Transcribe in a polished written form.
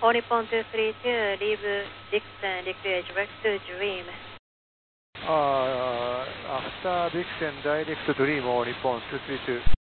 All Nippon 232, leave Dixon, liquid direct to Dream. After Dixon, direct Dream, all Nippon 232.